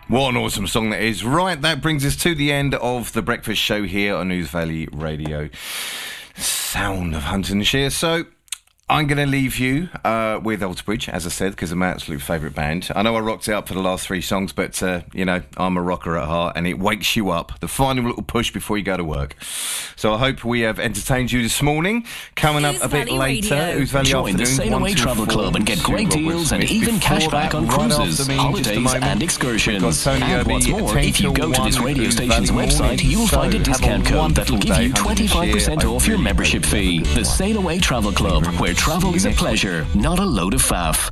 What an awesome song that is. Right, that brings us to the end of the breakfast show here on Ouse Valley Radio. Sound of Huntingdonshire. So I'm going to leave you with Alterbridge, as I said, because I'm my absolute favourite band. I know I rocked it up for the last 3 songs, but, I'm a rocker at heart, and it wakes you up. The final little push before you go to work. So I hope we have entertained you this morning. Coming up a bit later, Ouse Valley Join Afternoon. the Sail Away Travel Club and get great deals and even cash back on cruises, holidays and excursions. And what's more, if you go to this radio station's website, you'll find a discount code that'll give you 25% off your membership fee. The Sail Away Travel Club, where travel is a pleasure, not a load of faff.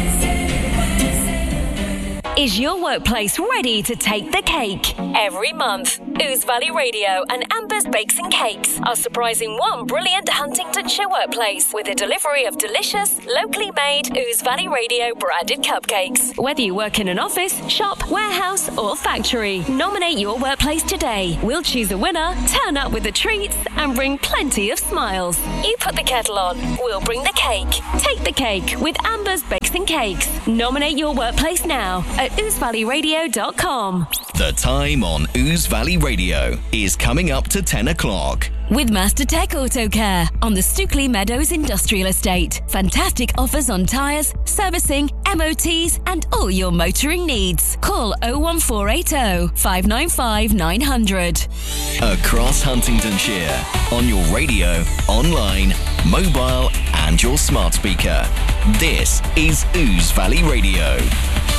Is your workplace ready to take the cake? Every month, Ouse Valley Radio and Amber's Bakes and Cakes are surprising one brilliant Huntingdonshire workplace with a delivery of delicious, locally made Ouse Valley Radio branded cupcakes. Whether you work in an office, shop, warehouse or factory, nominate your workplace today. We'll choose a winner, turn up with the treats and bring plenty of smiles. You put the kettle on, we'll bring the cake. Take the cake with Amber's Bakes and Cakes. Nominate your workplace now at ousevalleyradio.com. The time on Ouse Valley Radio is coming up to 10 o'clock. With Master Tech Auto Care on the Stookley Meadows Industrial Estate. Fantastic offers on tyres, servicing, MOTs and all your motoring needs. Call 01480 595 900. Across Huntingdonshire, on your radio, online, mobile and your smart speaker. This is Ouse Valley Radio.